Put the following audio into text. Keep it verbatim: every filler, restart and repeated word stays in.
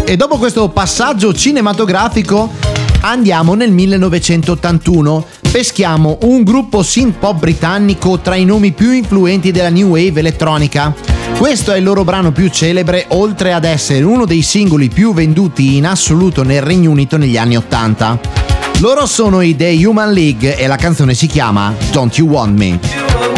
E dopo questo passaggio cinematografico andiamo nel millenovecentottantuno. Peschiamo un gruppo synth pop britannico tra i nomi più influenti della new wave elettronica. Questo è il loro brano più celebre, oltre ad essere uno dei singoli più venduti in assoluto nel Regno Unito negli anni ottanta. Loro sono i The Human League e la canzone si chiama Don't You Want Me.